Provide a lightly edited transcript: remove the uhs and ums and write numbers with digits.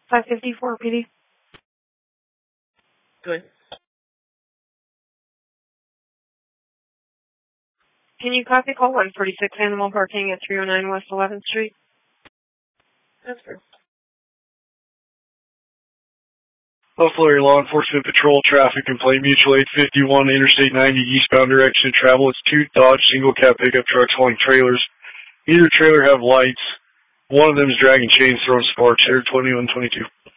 554 PD. Good. Can you copy call 146 animal parking at 309 West 11th Street? That's fair. Buffalo area law enforcement patrol traffic complaint mutual 851 Interstate 90 eastbound direction of travel. It's two Dodge single cab pickup trucks hauling trailers. Neither trailer have lights. One of them is dragging chains throwing sparks. Air 2122.